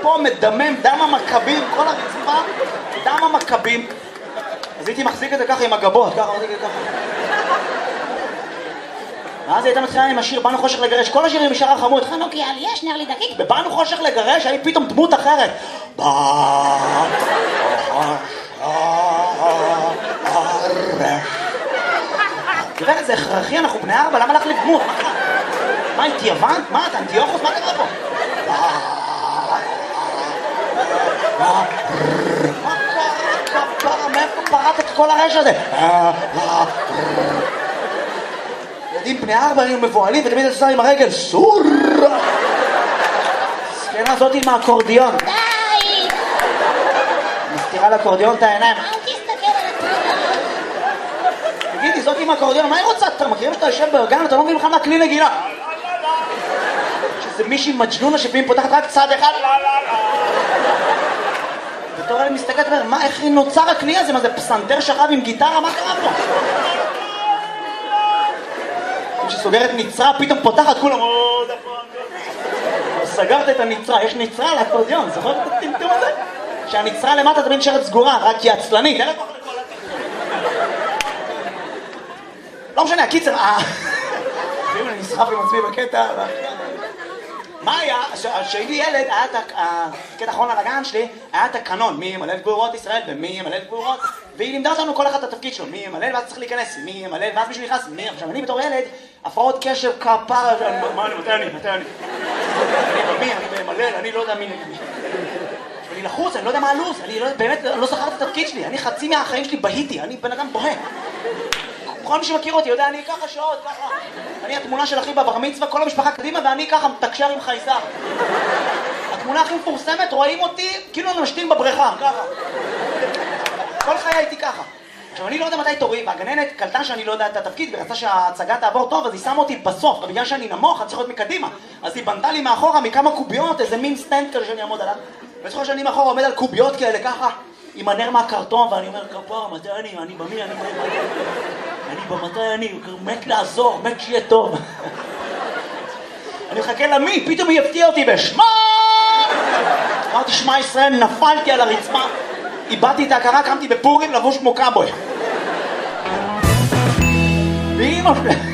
פה מדמם, דם המכבים, כל הרצפה, דם המכבים. אז הייתי מחזיק את זה ככה עם הגבות, ככה מחזיק את זה ככה. ואז הייתה מתחילה עם השיר באנו חושך לגרש, כל השירים משאר החמוד, חנוכי על יש נר לי דקיק, ובאנו חושך לגרש, היה פתאום דמות אחרת. גברת, זה הכרחי, אנחנו בני 4, למה לך לדמות? מה, אינתי יוון? מה, אתה אנטיוכוס? מה קרה פה? מה קרה? מאיפה פרט את כל הרש הזה? ילדים בני 4 היו מבועלים ותמיד עושה עם הרגל סור. סקנה הזאת עם האקורדיון. די! מסתירה לאקורדיון את העיניים. אל תסתכל על התמונה. תגידי, זאת עם האקורדיון, מה היא רוצה? אתה מכירים שאתה יושב בארגן, אתה לא מבין בכלל מה כלי נגינה. שזה מישהי מג'נונה שפעמים פותחת רק צד אחד. בתור אני מסתכלת ואומר, מה, איך נוצר הכלי הזה? מה זה פסנתר שכב עם גיטרה? מה קרה פה? כשסוגרת נצרה, פתאום פותחת כולם, סגרת את הנצרה, יש נצרה על האקורדיון, זוכרת את הטמטום הזה? שהנצרה למטה תמיד נשארת סגורה, רק היא עצלנית, אין לכוח לכל לא משנה, הקיצר, ואם אני נסחף עם עצמי בקטע, מה היה? כשהייתי ילד, היה את הקטע האחרון על הגן שלי, היה את הקנון, מי ימלא את גבורות ישראל ומי ימלא את גבורות, והיא לימדה אותנו כל אחד את התפקיד שלו, מי ימלא ואז צריך להיכנס, מי ימלא ואז מישהו נכנס, מי? עכשיו אני בתור ילד, הפרעות קשב כפרה, מה אני, מתי אני? אני ממלא, אני לא יודע מי נגד מי. אני לחוץ, אני לא יודע מה הלו"ז, אני באמת לא זכרתי את התפקיד שלי, אני חצי מהחיים שלי בהיתי, אני בן אדם בוהה. כל מי שמכיר אותי יודע, אני ככה שעות, ככה. אני התמונה של אחי בבר מצווה, כל המשפחה קדימה, ואני ככה מתקשר עם חייזר. התמונה הכי מפורסמת, רואים אותי, כאילו אני משתין בבריכה, ככה. כל חיי הייתי ככה. עכשיו, אני לא יודע מתי תורי, והגננת קלטה שאני לא יודע את התפקיד, ורצה שההצגה תעבור טוב, אז היא שמה אותי בסוף, ובגלל שאני נמוך, אני צריך להיות מקדימה. אז היא בנתה לי מאחורה מכמה קוביות, איזה מין סטנד כזה שאני אעמוד עליו. וזוכר שאני מאחורה עומד על קוביות כאלה, ככה, עם הנר מהקרטון, ואני אומר, כפר, מתי אני במי, אני במתי אני, מת לעזור, מת שיהיה טוב. אני מחכה למי, פתאום היא הפתיעה אותי בשמה! אמרתי, שמע ישראל, נפלתי על הרצפה, איבדתי את ההכרה, קמתי בפורים לבוש כמו קאבוי. ואמא שלי...